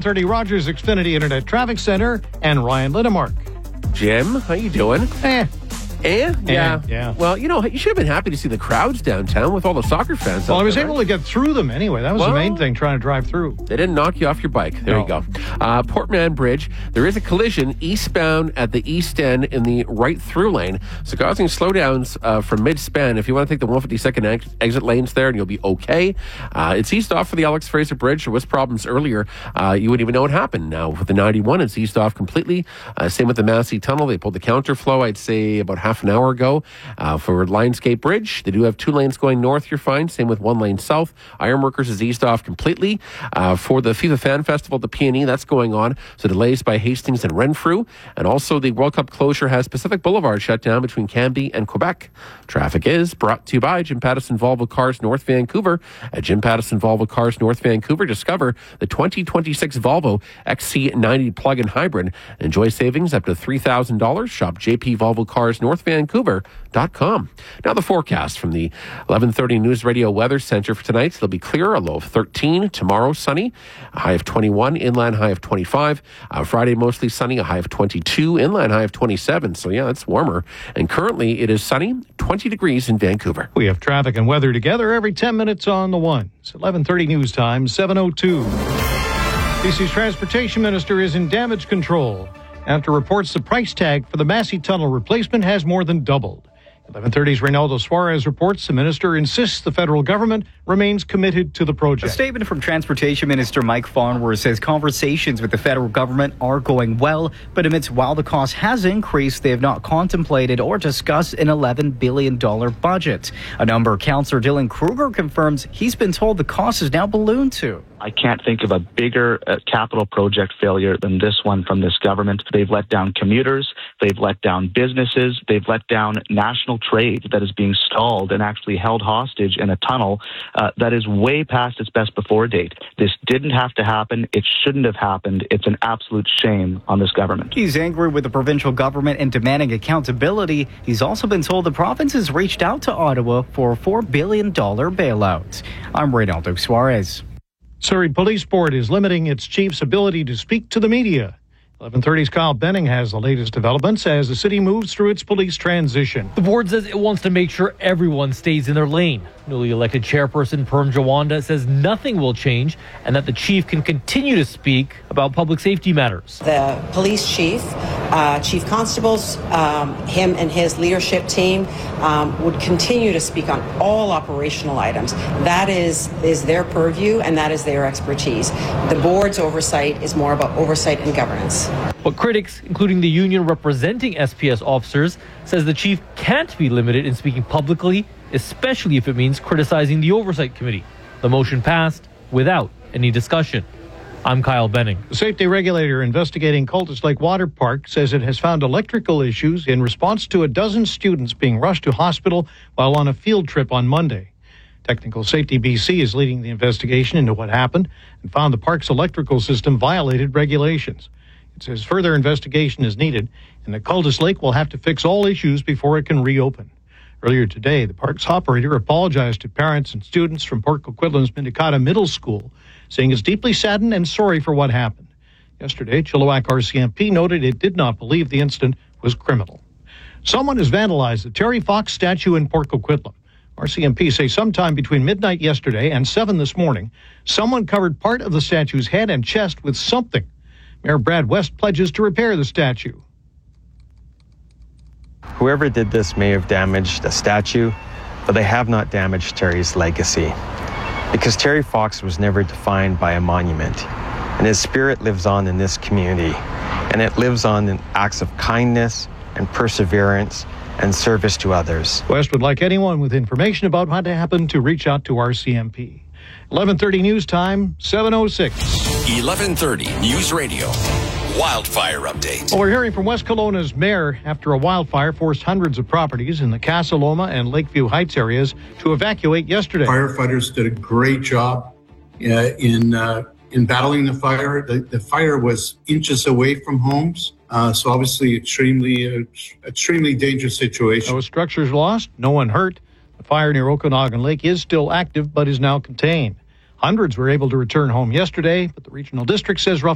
11:30, Rogers Xfinity Internet Traffic Center and Ryan Lindemark. Jim, how you doing? Yeah. Well, you should have been happy to see the crowds downtown with all the soccer fans. Well, I was able to get through them anyway. That was the main thing, trying to drive through. They didn't knock you off your bike. There you go. Port Mann Bridge, there is a collision eastbound at the east end in the right through lane, so causing slowdowns from mid-span. If you want to take the 152nd exit lanes there, and you'll be okay. It's eased off for the Alex Fraser Bridge. There was problems earlier. You wouldn't even know what happened. Now, with the 91, it's eased off completely. Same with the Massey Tunnel. They pulled the counterflow, I'd say, about half an hour ago. For Lionsgate Bridge, they do have 2 lanes going north, you're fine. Same with 1 lane south. Ironworkers is eased off completely. For the FIFA Fan Festival at the PNE, that's going on. So delays by Hastings and Renfrew. And also the World Cup closure has Pacific Boulevard shut down between Cambie and Quebec. Traffic is brought to you by Jim Pattison Volvo Cars North Vancouver. At Jim Pattison Volvo Cars North Vancouver, discover the 2026 Volvo XC90 plug-in hybrid. Enjoy savings up to $3,000. Shop JP Volvo Cars North Vancouver.com. Now the forecast from the 11:30 News Radio Weather Center for tonight. It'll be clear, a low of 13. Tomorrow, sunny, a high of 21. Inland, high of 25. Friday, mostly sunny, a high of 22. Inland, high of 27. So, yeah, it's warmer. And currently, it is sunny, 20 degrees in Vancouver. We have traffic and weather together every 10 minutes on the one. It's 11:30 news time, 7:02. BC's Transportation Minister is in damage control after reports the price tag for the Massey Tunnel replacement has more than doubled. 11:30's Reynaldo Suarez reports the minister insists the federal government remains committed to the project. A statement from Transportation Minister Mike Farnworth says conversations with the federal government are going well, but admits while the cost has increased, they have not contemplated or discussed an $11 billion budget. A number Councillor Dylan Kruger confirms he's been told the cost is now ballooned to. I can't think of a bigger capital project failure than this one from this government. They've let down commuters, they've let down businesses, they've let down national trade that is being stalled and actually held hostage in a tunnel that is way past its best before date. This didn't have to happen. It shouldn't have happened. It's an absolute shame on this government. He's angry with the provincial government and demanding accountability. He's also been told the province has reached out to Ottawa for a $4 billion bailout. I'm Reynaldo Suarez. Surrey Police Board is limiting its chief's ability to speak to the media. 11:30's Kyle Benning has the latest developments as the city moves through its police transition. The board says it wants to make sure everyone stays in their lane. Newly elected chairperson Perm Jawanda says nothing will change and that the chief can continue to speak about public safety matters. The police chief, chief constables, him and his leadership team would continue to speak on all operational items. That is their purview and that is their expertise. The board's oversight is more about oversight and governance. But critics, including the union representing SPS officers, says the chief can't be limited in speaking publicly, especially if it means criticizing the Oversight Committee. The motion passed without any discussion. I'm Kyle Benning. The safety regulator investigating Cultus Lake Water Park says it has found electrical issues in response to a dozen students being rushed to hospital while on a field trip on Monday. Technical Safety BC is leading the investigation into what happened and found the park's electrical system violated regulations. It says further investigation is needed and that Cultus Lake will have to fix all issues before it can reopen. Earlier today, the park's operator apologized to parents and students from Port Coquitlam's Mendicata Middle School, saying it's deeply saddened and sorry for what happened. Yesterday, Chilliwack RCMP noted it did not believe the incident was criminal. Someone has vandalized the Terry Fox statue in Port Coquitlam. RCMP say sometime between midnight yesterday and 7 this morning, someone covered part of the statue's head and chest with something. Mayor Brad West pledges to repair the statue. Whoever did this may have damaged a statue, but they have not damaged Terry's legacy. Because Terry Fox was never defined by a monument, and his spirit lives on in this community, and it lives on in acts of kindness and perseverance and service to others. West would like anyone with information about what happened to reach out to RCMP. 11:30 news time, 7:06. 11:30 News Radio. Wildfire update. Well, we're hearing from West Kelowna's mayor after a wildfire forced hundreds of properties in the Casa Loma and Lakeview Heights areas to evacuate yesterday. Firefighters did a great job in battling the fire. The fire was inches away from homes, so obviously extremely dangerous situation. No structures lost, no one hurt. The fire near Okanagan Lake is still active but is now contained. Hundreds were able to return home yesterday, but the regional district says roughly